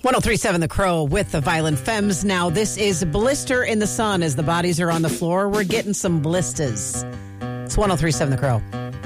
1037 The Crow with the Violent Femmes. Now, this is Blister in the Sun as the bodies are on the floor. We're getting some blisters. It's 1037 The Crow.